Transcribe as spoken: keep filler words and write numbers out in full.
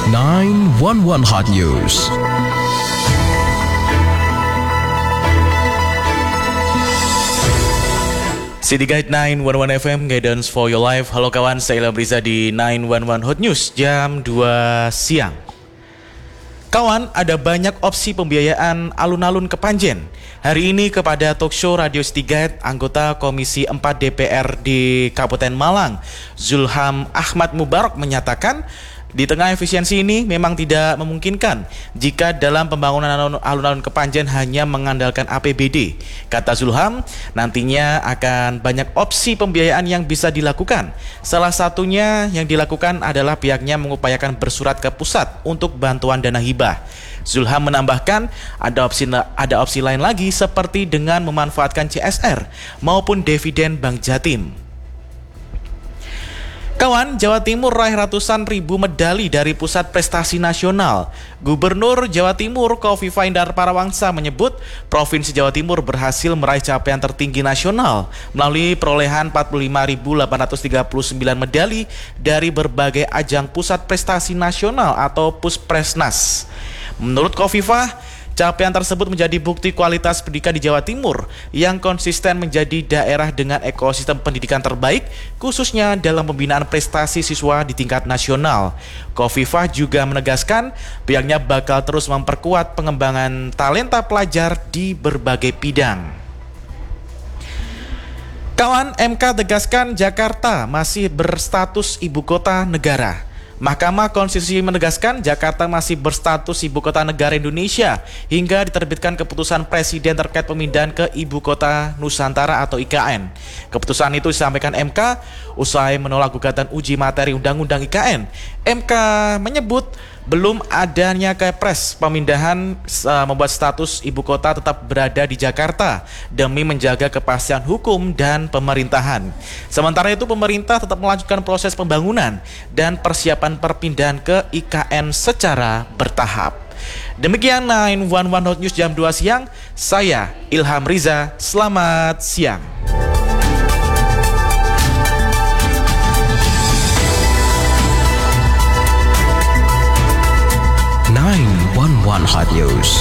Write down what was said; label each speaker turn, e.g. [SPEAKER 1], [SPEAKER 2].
[SPEAKER 1] nine one one Hot News.
[SPEAKER 2] City Guide nine one one F M, Guidance for Your Life. Halo kawan, saya Ilham Riza di nine one one Hot News jam dua siang. Kawan, ada banyak opsi pembiayaan alun-alun Kepanjen. Hari ini kepada talk show Radio City Guide, anggota Komisi empat D P R di Kabupaten Malang, Zulham Ahmad Mubarak menyatakan, di tengah efisiensi ini memang tidak memungkinkan jika dalam pembangunan alun-alun Kepanjen hanya mengandalkan A P B D. Kata Zulham, nantinya akan banyak opsi pembiayaan yang bisa dilakukan. Salah satunya yang dilakukan adalah pihaknya mengupayakan bersurat ke pusat untuk bantuan dana hibah. Zulham menambahkan ada opsi ada opsi lain lagi seperti dengan memanfaatkan C S R maupun dividen Bank Jatim. Kawan, Jawa Timur raih ratusan ribu medali dari Pusat Prestasi Nasional. Gubernur Jawa Timur Khofifah Indar Parawansa menyebut Provinsi Jawa Timur berhasil meraih capaian tertinggi nasional melalui perolehan empat puluh lima ribu delapan ratus tiga puluh sembilan medali dari berbagai ajang Pusat Prestasi Nasional atau Puspresnas. Menurut Khofifah, capaian tersebut menjadi bukti kualitas pendidikan di Jawa Timur yang konsisten menjadi daerah dengan ekosistem pendidikan terbaik, khususnya dalam pembinaan prestasi siswa di tingkat nasional. Khofifah juga menegaskan pihaknya bakal terus memperkuat pengembangan talenta pelajar di berbagai bidang. Kawan, M K tegaskan Jakarta masih berstatus ibu kota negara. Mahkamah Konstitusi menegaskan Jakarta masih berstatus Ibu Kota Negara Indonesia hingga diterbitkan keputusan Presiden terkait pemindahan ke Ibu Kota Nusantara atau I K N. Keputusan itu disampaikan M K usai menolak gugatan uji materi Undang-Undang I K N. M K menyebut belum adanya kepres pemindahan uh, membuat status ibu kota tetap berada di Jakarta demi menjaga kepastian hukum dan pemerintahan. Sementara itu pemerintah tetap melanjutkan proses pembangunan dan persiapan perpindahan ke I K N secara bertahap. Demikian nine one one Hot News jam dua siang. Saya Ilham Riza. Selamat siang.
[SPEAKER 1] nine one one Hot News.